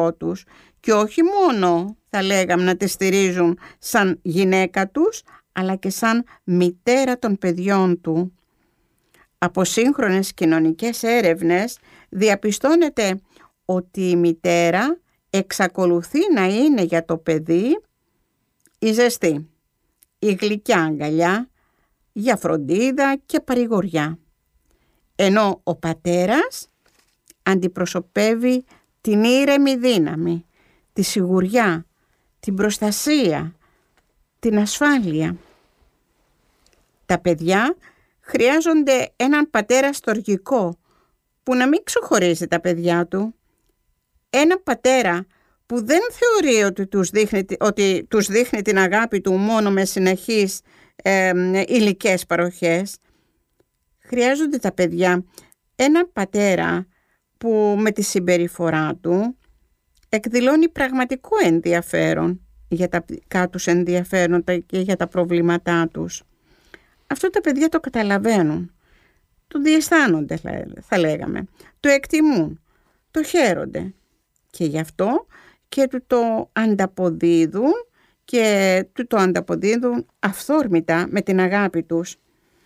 γιο τους και όχι μόνο θα λέγαμε να τη στηρίζουν σαν γυναίκα τους, αλλά και σαν μητέρα των παιδιών του. Από σύγχρονες κοινωνικές έρευνες διαπιστώνεται ότι η μητέρα εξακολουθεί να είναι για το παιδί η ζεστή, η γλυκιά αγκαλιά για φροντίδα και παρηγοριά, ενώ ο πατέρας αντιπροσωπεύει την ήρεμη δύναμη, τη σιγουριά, την προστασία, την ασφάλεια. Τα παιδιά χρειάζονται έναν πατέρα στοργικό που να μην ξεχωρίζει τα παιδιά του. Έναν πατέρα που δεν θεωρεί ότι τους δείχνει την αγάπη του μόνο με συνεχείς υλικές παροχές. Χρειάζονται τα παιδιά έναν πατέρα που με τη συμπεριφορά του εκδηλώνει πραγματικό ενδιαφέρον για τα δικά τους ενδιαφέροντα και για τα προβλήματά τους. Αυτό τα παιδιά το καταλαβαίνουν, το διαισθάνονται θα λέγαμε, το εκτιμούν, το χαίρονται και γι' αυτό και του το ανταποδίδουν και του το ανταποδίδουν αυθόρμητα με την αγάπη τους.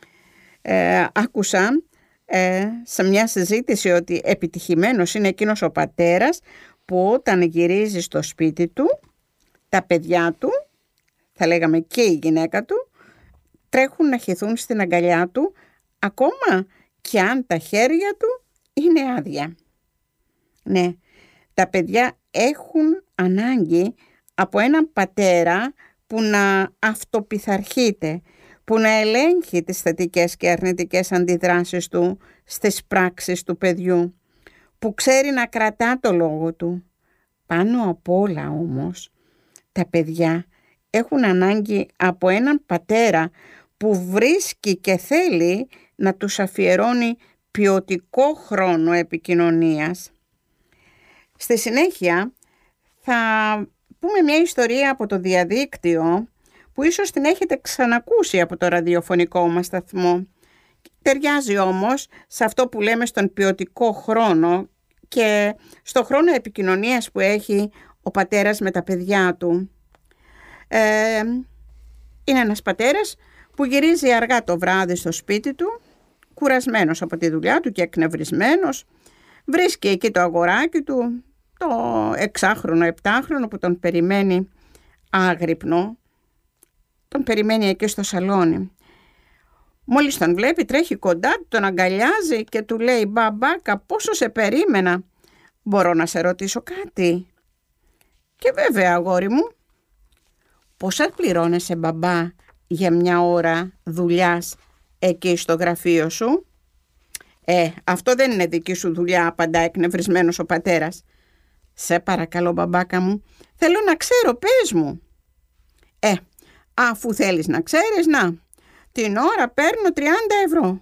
Άκουσα σε μια συζήτηση ότι επιτυχημένος είναι εκείνος ο πατέρας που όταν γυρίζει στο σπίτι του, τα παιδιά του, θα λέγαμε και η γυναίκα του, τρέχουν να χυθούν στην αγκαλιά του, ακόμα και αν τα χέρια του είναι άδεια. Ναι, τα παιδιά έχουν ανάγκη από έναν πατέρα που να αυτοπειθαρχείται, που να ελέγχει τις θετικές και αρνητικές αντιδράσεις του στις πράξεις του παιδιού, που ξέρει να κρατά το λόγο του. Πάνω απ' όλα όμως, τα παιδιά έχουν ανάγκη από έναν πατέρα που βρίσκει και θέλει να τους αφιερώνει ποιοτικό χρόνο επικοινωνίας. Στη συνέχεια θα πούμε μια ιστορία από το διαδίκτυο που ίσως την έχετε ξανακούσει από το ραδιοφωνικό μας σταθμό. Ταιριάζει όμως σε αυτό που λέμε στον ποιοτικό χρόνο και στο χρόνο επικοινωνίας που έχει ο πατέρας με τα παιδιά του. Είναι ένας πατέρας που γυρίζει αργά το βράδυ στο σπίτι του, κουρασμένος από τη δουλειά του και εκνευρισμένος. Βρίσκει εκεί το αγοράκι του, το 6χρονο, 7χρονο που τον περιμένει άγρυπνο. Τον περιμένει εκεί στο σαλόνι. Μόλις τον βλέπει, τρέχει κοντά του, τον αγκαλιάζει και του λέει «Μπαμπάκα, πόσο σε περίμενα. Μπορώ να σε ρωτήσω κάτι?» «Και βέβαια, αγόρι μου». «Πόσα πληρώνεσαι, μπαμπά, για μια ώρα δουλειάς εκεί στο γραφείο σου?» Αυτό δεν είναι δική σου δουλειά», απαντά εκνευρισμένος ο πατέρας. «Σε παρακαλώ, μπαμπάκα μου, θέλω να ξέρω, πες μου». «Αφού θέλεις να ξέρεις, να, την ώρα παίρνω 30 ευρώ».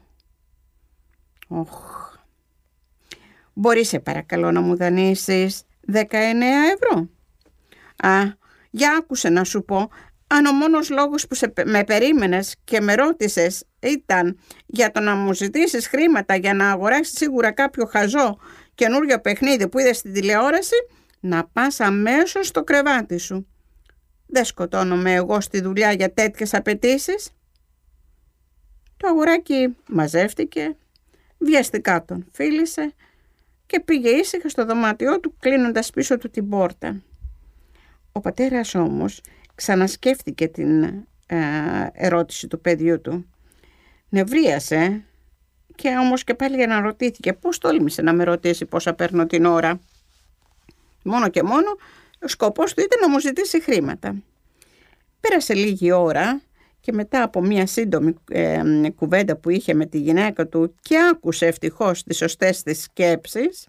«Μπορείς σε παρακαλώ να μου δανείσεις 19 ευρώ. Για άκουσε να σου πω, αν ο μόνος λόγος που με περίμενες και με ρώτησες ήταν για το να μου ζητήσεις χρήματα για να αγοράσεις σίγουρα κάποιο χαζό καινούριο παιχνίδι που είδες στην τηλεόραση, να πας αμέσως στο κρεβάτι σου. Δεν σκοτώνομαι εγώ στη δουλειά για τέτοιες απαιτήσεις». Το αγοράκι μαζεύτηκε, βιαστικά τον φίλησε και πήγε ήσυχα στο δωμάτιό του, κλείνοντας πίσω του την πόρτα. Ο πατέρας όμως ξανασκέφτηκε την ερώτηση του παιδιού του. Νευρίασε και όμως και πάλι αναρωτήθηκε πώς τόλμησε να με ρωτήσει πόσα παίρνω την ώρα. Μόνο και μόνο ο σκοπός του ήταν να μου ζητήσει χρήματα. Πέρασε λίγη ώρα και μετά από μια σύντομη κουβέντα που είχε με τη γυναίκα του και άκουσε ευτυχώς τις σωστές της σκέψεις,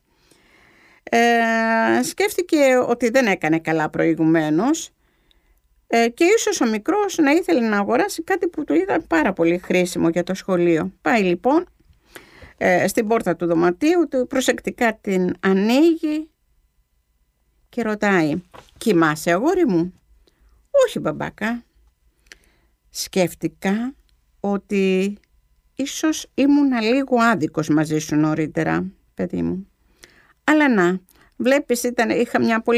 σκέφτηκε ότι δεν έκανε καλά προηγουμένως και ίσως ο μικρός να ήθελε να αγοράσει κάτι που του ήταν πάρα πολύ χρήσιμο για το σχολείο. Πάει λοιπόν στην πόρτα του δωματίου του, προσεκτικά την ανοίγει και ρωτάει «Κοιμάσαι, αγόρι μου?» «Όχι, μπαμπάκα». «Σκέφτηκα ότι ίσως ήμουν λίγο άδικος μαζί σου νωρίτερα, παιδί μου. Αλλά να, βλέπεις είχα μια πολύ